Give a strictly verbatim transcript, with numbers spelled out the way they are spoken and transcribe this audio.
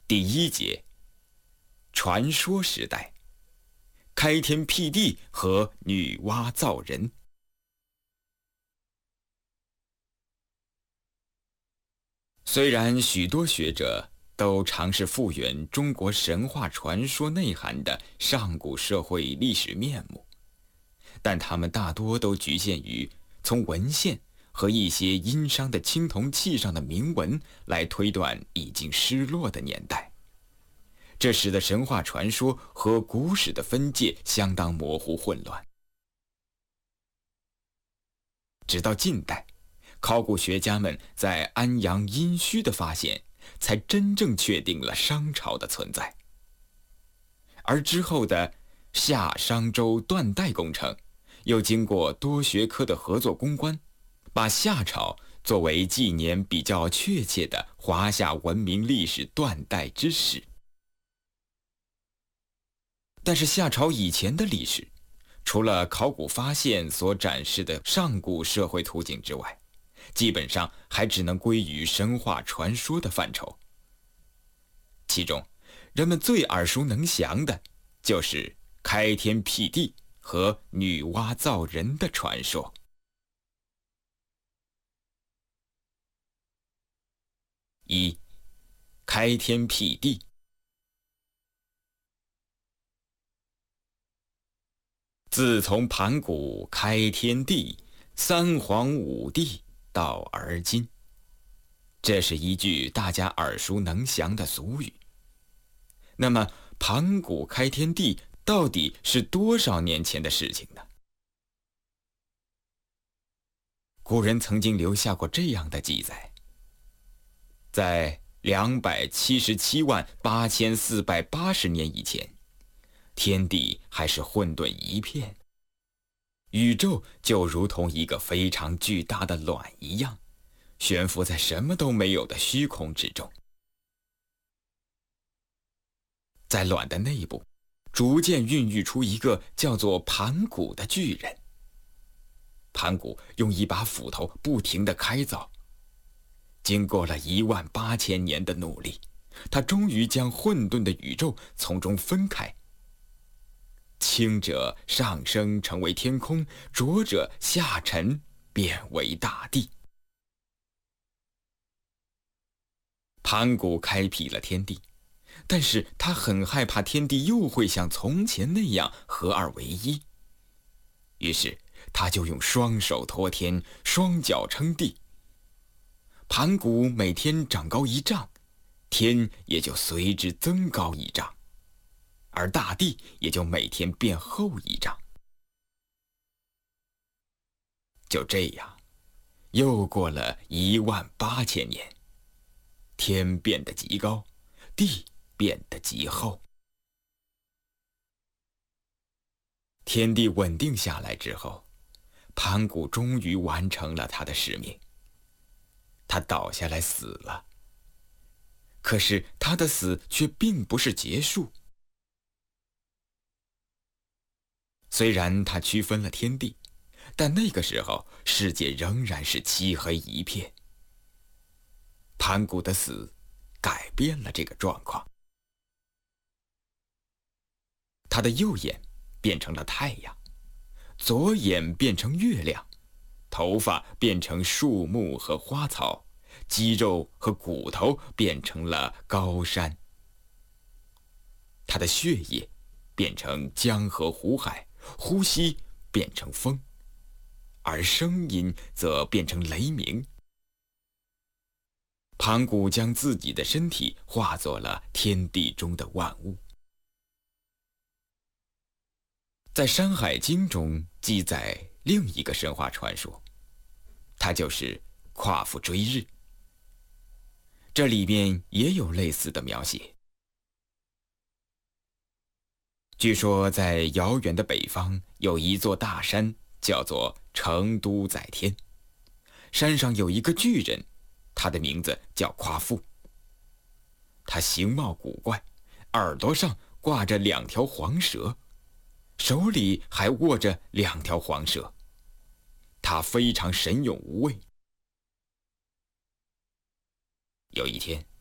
第一节，传说时代，开天辟地和女娲造人。虽然许多学者都尝试复原中国神话传说内涵的上古社会历史面目，但他们大多都局限于从文献和一些殷商的青铜器上的铭文来推断已经失落的年代，这使得神话传说和古史的分界相当模糊混乱。直到近代，考古学家们在安阳殷墟的发现，才真正确定了商朝的存在。而之后的夏商周断代工程，又经过多学科的合作攻关，把夏朝作为纪年比较确切的华夏文明历史断代之始。但是夏朝以前的历史，除了考古发现所展示的上古社会图景之外，基本上还只能归于神话传说的范畴。其中，人们最耳熟能详的就是开天辟地和女娲造人的传说。一、开天辟地。自从盘古开天地，三皇五帝到而今，这是一句大家耳熟能详的俗语。那么，盘古开天地到底是多少年前的事情呢？古人曾经留下过这样的记载：在两百七十七万八千四百八十年以前，天地还是混沌一片，宇宙就如同一个非常巨大的卵一样，悬浮在什么都没有的虚空之中。在卵的内部，逐渐孕育出一个叫做盘古的巨人。盘古用一把斧头不停地开凿，经过了一万八千年的努力，他终于将混沌的宇宙从中分开。轻者上升成为天空，浊者下沉变为大地。盘古开辟了天地，但是他很害怕天地又会像从前那样合二为一，于是他就用双手托天，双脚撑地。盘古每天长高一丈，天也就随之增高一丈，而大地也就每天变厚一丈。就这样，又过了一万八千年，天变得极高，地变得极厚。天地稳定下来之后，盘古终于完成了他的使命。他倒下来死了。可是他的死却并不是结束。虽然他区分了天地，但那个时候世界仍然是漆黑一片。盘古的死改变了这个状况。他的右眼变成了太阳，左眼变成月亮，头发变成树木和花草，肌肉和骨头变成了高山。他的血液变成江河湖海，呼吸变成风，而声音则变成雷鸣。盘古将自己的身体化作了天地中的万物。在《山海经》中记载另一个神话传说，它就是夸父追日。这里面也有类似的描写。据说在遥远的北方有一座大山，叫做成都载天。山上有一个巨人，他的名字叫夸父。他形貌古怪，耳朵上挂着两条黄蛇，手里还握着两条黄蛇。他非常神勇无畏。有一天，